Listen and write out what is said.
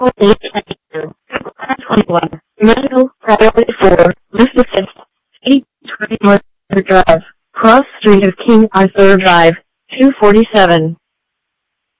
822, Medical Priority 4, Mr. 5th, 820 North Drive, Cross Street of King Arthur Drive, 247.